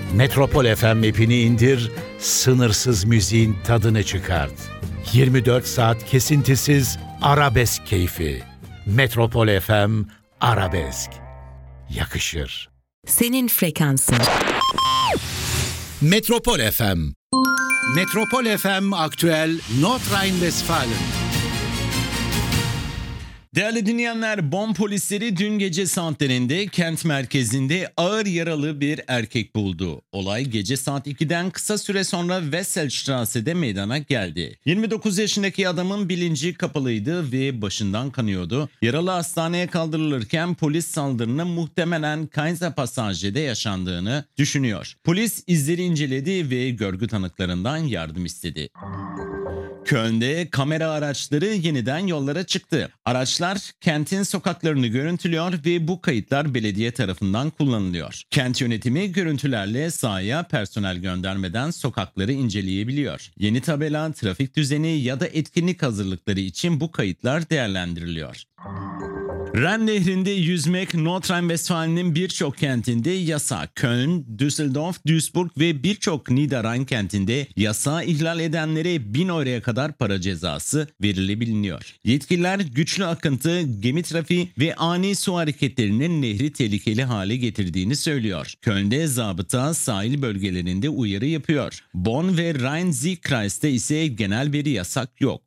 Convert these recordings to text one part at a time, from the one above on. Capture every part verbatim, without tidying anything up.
Metropol F M app'ini indir, sınırsız müziğin tadını çıkart. yirmi dört saat kesintisiz arabesk keyfi. Metropol F M Arabesk. Yakışır. Senin frekansın. Metropol F M. Metropol F M aktüel Nordrhein-Westfalen. Değerli dinleyenler, Bonn polisleri dün gece saatlerinde kent merkezinde ağır yaralı bir erkek buldu. Olay gece saat ikiden kısa süre sonra Wesselstrasse'de meydana geldi. yirmi dokuz yaşındaki adamın bilinci kapalıydı ve başından kanıyordu. Yaralı hastaneye kaldırılırken polis saldırının muhtemelen Kaiserpassage'de yaşandığını düşünüyor. Polis izleri inceledi ve görgü tanıklarından yardım istedi. Köln'de kamera araçları yeniden yollara çıktı. Araçlar kentin sokaklarını görüntülüyor ve bu kayıtlar belediye tarafından kullanılıyor. Kent yönetimi görüntülerle sahaya personel göndermeden sokakları inceleyebiliyor. Yeni tabela, trafik düzeni ya da etkinlik hazırlıkları için bu kayıtlar değerlendiriliyor. Ren Nehri'nde yüzmek Nordrhein-Westfalen'in birçok kentinde yasak. Köln, Düsseldorf, Duisburg ve birçok Niederrhein kentinde yasağı ihlal edenlere bin euroya kadar para cezası verilebiliyor. Yetkililer güçlü akıntı, gemi trafiği ve ani su hareketlerinin nehri tehlikeli hale getirdiğini söylüyor. Köln'de zabıta sahil bölgelerinde uyarı yapıyor. Bonn ve Rhein-Sieg-Kreis'te ise genel bir yasak yok.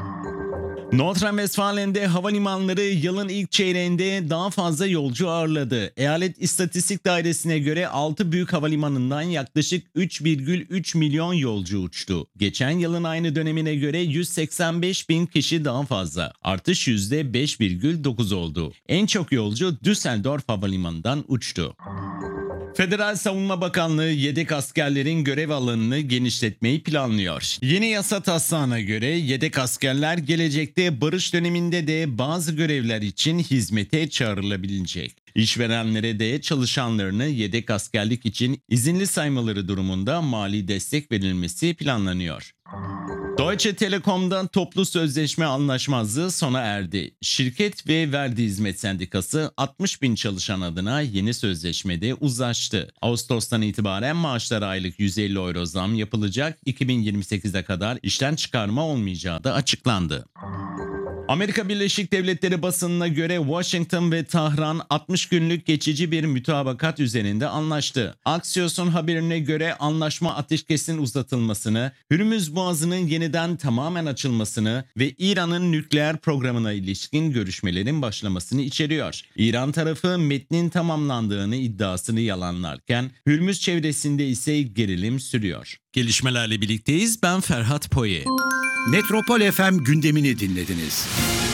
Nordrhein-Westfalen'de havalimanları yılın ilk çeyreğinde daha fazla yolcu ağırladı. Eyalet İstatistik Dairesi'ne göre altı büyük havalimanından yaklaşık üç virgül üç milyon yolcu uçtu. Geçen yılın aynı dönemine göre yüz seksen beş bin kişi daha fazla. Artış yüzde beş virgül dokuz oldu. En çok yolcu Düsseldorf Havalimanı'ndan uçtu. Federal Savunma Bakanlığı yedek askerlerin görev alanını genişletmeyi planlıyor. Yeni yasa taslağına göre yedek askerler gelecekte barış döneminde de bazı görevler için hizmete çağrılabilecek. İşverenlere de çalışanlarını yedek askerlik için izinli saymaları durumunda mali destek verilmesi planlanıyor. Deutsche Telekom'dan toplu sözleşme anlaşmazlığı sona erdi. Şirket ve Verdi Hizmet Sendikası altmış bin çalışan adına yeni sözleşmede uzlaştı. Ağustos'tan itibaren maaşlara aylık yüz elli euro zam yapılacak, iki bin yirmi sekize kadar işten çıkarma olmayacağı da açıklandı. Amerika Birleşik Devletleri basınına göre Washington ve Tahran altmış günlük geçici bir mütabakat üzerinde anlaştı. Axios'un haberine göre anlaşma ateşkesin uzatılmasını, Hürmüz Boğazı'nın yeniden tamamen açılmasını ve İran'ın nükleer programına ilişkin görüşmelerin başlamasını içeriyor. İran tarafı metnin tamamlandığını iddiasını yalanlarken Hürmüz çevresinde ise gerilim sürüyor. Gelişmelerle birlikteyiz. Ben Ferhat Poye. Metropol F M gündemini dinlediniz.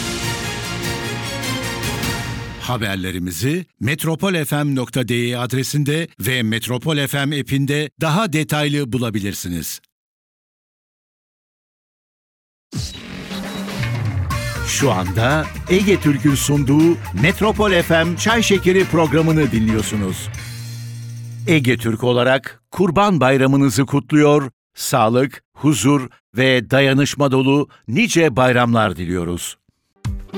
Haberlerimizi metropol f m nokta d e adresinde ve Metropol F M app'inde daha detaylı bulabilirsiniz. Şu anda Ege Türk'ün sunduğu Metropol F M Çay Şekeri programını dinliyorsunuz. Ege Türk olarak Kurban Bayramınızı kutluyor, sağlık, huzur ve dayanışma dolu nice bayramlar diliyoruz.